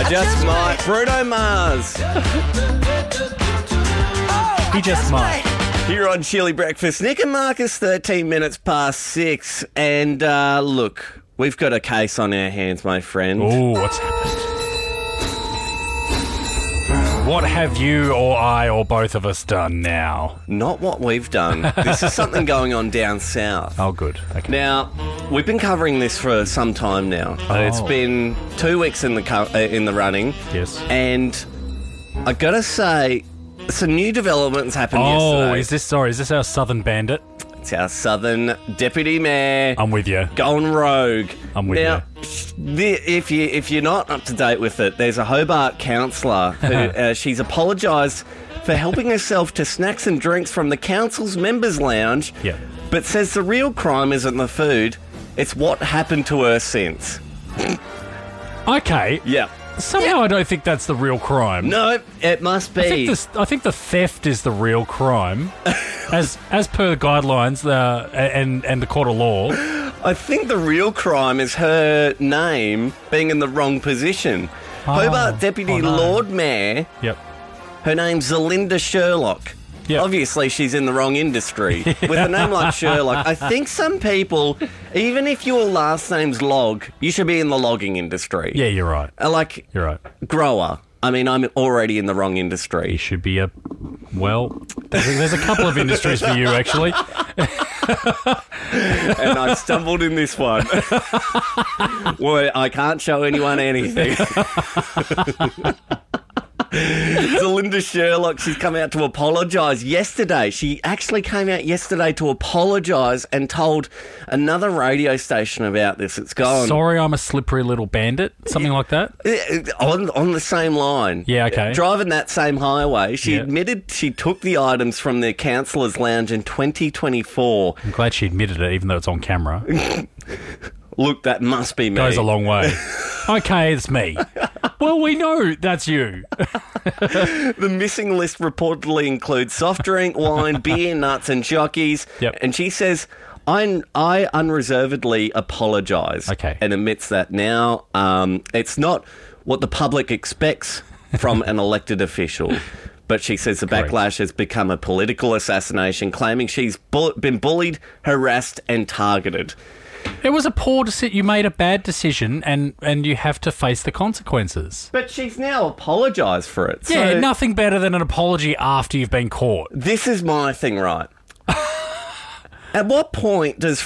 just might. Bruno Mars. He just might. Here on Chili Breakfast, Nick and Marcus, 13 minutes past 6. And look, we've got a case on our hands, my friend. Oh, what's happened? What have you or I or both of us done now? Not what we've done. This is something going on down south. Oh, good. Okay. Now, we've been covering this for some time now. It's been 2 weeks in the running. Yes. And I gotta say, some new developments happened yesterday. Is this our Southern Bandit? It's our Southern Deputy Mayor. I'm with you. Going rogue. I'm with now, if you're not up to date with it, there's a Hobart councillor who she's apologised for helping herself to snacks and drinks from the council's members' lounge. Yeah. But says the real crime isn't the food; it's what happened to her since. Okay. Yeah. Somehow I don't think that's the real crime. No, it must be. I think the theft is the real crime, as per the guidelines and the court of law. I think the real crime is her name being in the wrong position. Hobart Deputy Lord Mayor. Yep. Her name's Zelinda Sherlock. Yep. Obviously, she's in the wrong industry. With a name like Sherlock, I think some people, even if your last name's Log, you should be in the logging industry. Yeah, you're right. You're right. Grower. I mean, I'm already in the wrong You industry. should be there's a couple of industries for you, actually. And I stumbled in this one. Well, I can't show anyone anything. Zelinda Sherlock, she's come out to apologise yesterday. She actually came out yesterday to apologise and told another radio station about this. It's gone. Sorry, I'm a slippery little bandit. Something like that. On the same line. Yeah, okay. Driving that same highway, she Yeah. admitted she took the items from the councillor's lounge in 2024. I'm glad she admitted it, even though it's on camera. Look, that must be me. Goes a long way. Okay, it's me. Well, we know that's you. The missing list reportedly includes soft drink, wine, beer, nuts and jockeys. Yep. And she says, I unreservedly apologise. Okay. And admits that now. It's not what the public expects from an elected official. But she says the Correct. backlash has become a political assassination, claiming she's been bullied, harassed and targeted. It was a poor decision. You made a bad decision, and you have to face the consequences. But she's now apologised for it. Yeah, So nothing better than an apology after you've been caught. this is my thing, right? At what point does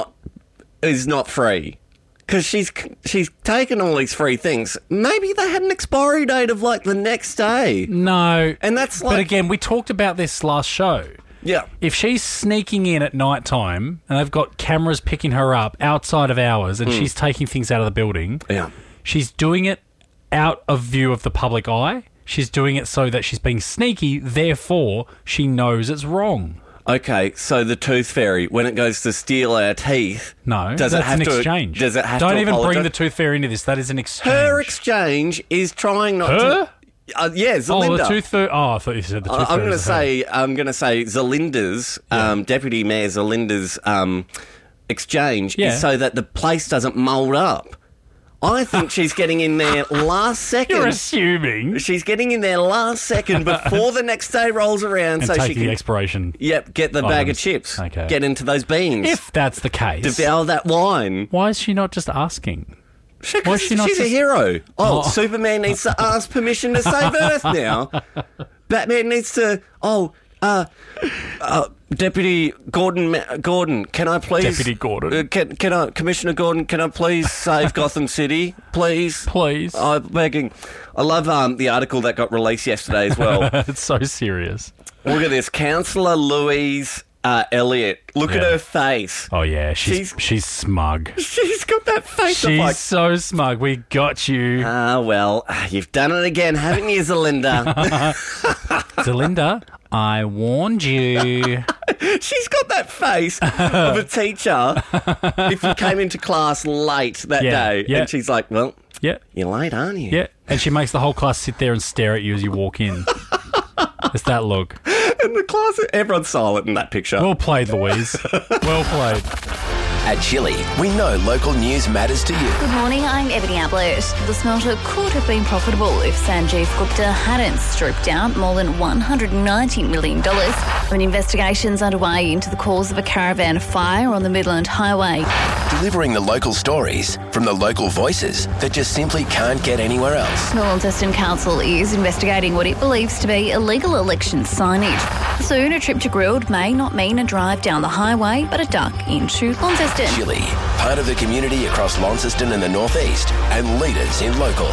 is not free? Because she's taken all these free things. Maybe they had an expiry date of like the next day. No. And that's like... But again, we talked about this last show. Yeah. If she's sneaking in at night time and they've got cameras picking her up outside of hours and she's taking things out of the building, Yeah. she's doing it out of view of the public eye. She's doing it so that she's being sneaky, therefore she knows it's wrong. Okay, so the tooth fairy, when it goes to steal our teeth... No, does that's it have an to, exchange. Does it have Don't to even apologise? bring the tooth fairy into this. That is an exchange. Her exchange is trying not Her? to... yeah, Zelinda. Oh, the tooth fairy. Oh, I thought you said the tooth fairy. I'm going to say Zelinda's, Deputy Mayor Zelinda's exchange Yeah. is so that the place doesn't mould up. I think she's getting in there last second. You're assuming. She's getting in there last second before the next day rolls around, And so take she the can expiration. get the bag of items. chips. Okay. Get into those beans. If that's the case, Devour that wine. why is she not just asking? Why is she She's not a just- hero. Oh. Superman needs to ask permission to save Earth now. Batman needs to... Deputy Gordon, can I please... Deputy Gordon. Can I... Commissioner Gordon, can I please save Gotham City? Please? Please. I'm begging. I love the article that got released yesterday as well. It's so serious. Look at this. Councillor Louise Elliott. Look at Yeah. her face. Oh yeah, she's smug. She's got that face of She's like... so smug. We got you, well, you've done it again, haven't you, Zelinda? Zelinda. I warned you. She's got that face of a teacher if you came into class late that day. yeah. And she's like, well, Yeah, you're late, aren't you? yeah. And she makes the whole class sit there and stare at you as you walk in. It's that look. And the class, everyone's silent in that picture. Well played, Louise. Well played. At Chili, we know local news matters to you. Good morning, I'm Ebony Ablett. The smelter could have been profitable if Sanjeev Gupta hadn't stripped out more than $190 million. An investigation's underway into the cause of a caravan fire on the Midland Highway. Delivering the local stories from the local voices that just simply can't get anywhere else. The Launceston Council is investigating what it believes to be illegal election signage. Soon, a trip to Grilled may not mean a drive down the highway, but a duck into Launceston. Chili, part of the community across Launceston and the northeast, and leaders in local.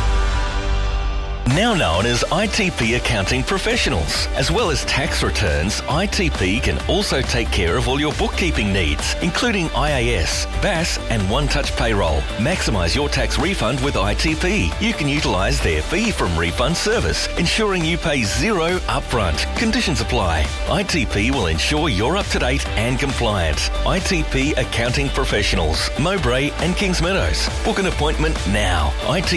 Now known as ITP Accounting Professionals. As well as tax returns, ITP can also take care of all your bookkeeping needs, including IAS, BAS and One-Touch Payroll. Maximise your tax refund with ITP. You can utilise their fee from refund service, ensuring you pay zero upfront. Conditions apply. ITP will ensure you're up to date and compliant. ITP Accounting Professionals, Mowbray and Kings Meadows. Book an appointment now.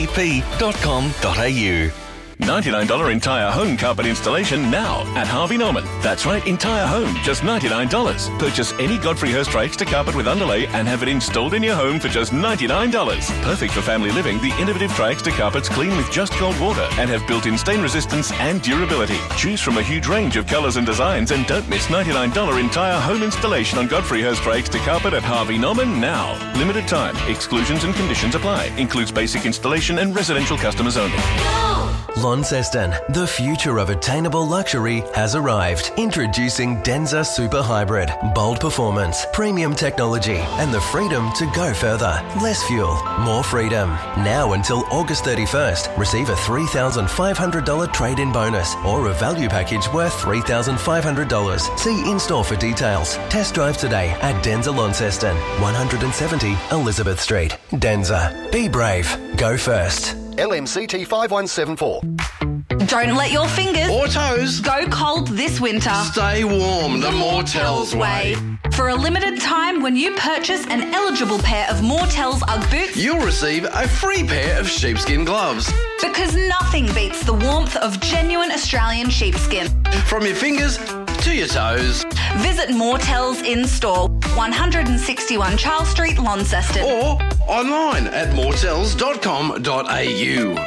itp.com.au. $99 entire home carpet installation now at Harvey Norman. That's right, entire home, just $99. Purchase any Godfrey Hirst Extra carpet with underlay and have it installed in your home for just $99. Perfect for family living, the innovative Tri-Extra carpets clean with just cold water and have built-in stain resistance and durability. Choose from a huge range of colours and designs and don't miss $99 entire home installation on Godfrey Hirst Extra carpet at Harvey Norman now. Limited time. Exclusions and conditions apply. Includes basic installation and residential customers only. Launceston, the future of attainable luxury has arrived. Introducing Denza Super Hybrid. Bold performance, premium technology, and the freedom to go further. Less fuel, more freedom. Now until August 31st, receive a $3,500 trade-in bonus or a value package worth $3,500. See in-store for details. Test drive today at Denza Launceston, 170 Elizabeth Street. Denza. Be brave. Go first. LMCT 5174. Don't let your fingers or toes go cold this winter. Stay warm the Mortels way. For a limited time, when you purchase an eligible pair of Mortels Ugg boots, you'll receive a free pair of sheepskin gloves. Because nothing beats the warmth of genuine Australian sheepskin. From your fingers to your toes. Visit Mortels in store, 161 Charles Street, Launceston. Or online at mortels.com.au.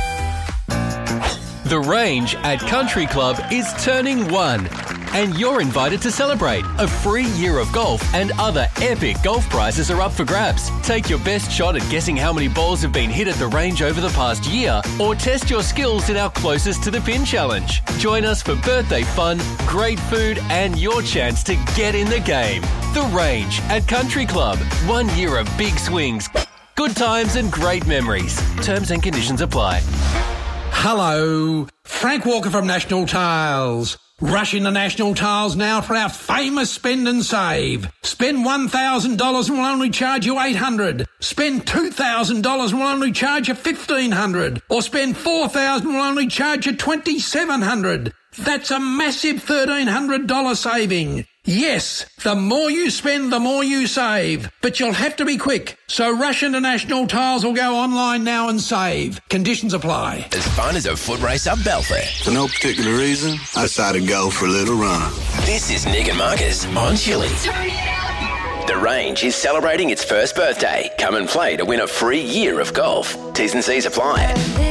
The Range at Country Club is turning 1. And you're invited to celebrate. A free year of golf and other epic golf prizes are up for grabs. Take your best shot at guessing how many balls have been hit at the range over the past year, or test your skills in our Closest to the Pin challenge. Join us for birthday fun, great food, and your chance to get in the game. The Range at Country Club. 1 year of big swings, good times and great memories. Terms and conditions apply. Hello, Frank Walker from National Tiles. Rush into National Tiles now for our famous spend and save. Spend $1,000 and we'll only charge you $800. Spend $2,000 and we'll only charge you $1,500. Or spend $4,000 and we'll only charge you $2,700. That's a massive $1,300 saving. Yes, the more you spend, the more you save. But you'll have to be quick. So rush into National Tiles or go online now and save. Conditions apply. As fun as a foot race up Belfair. For no particular reason, I decided to go for a little run. This is Nick and Marcus on Chili. The Range is celebrating its first birthday. Come and play to win a free year of golf. T's and C's apply.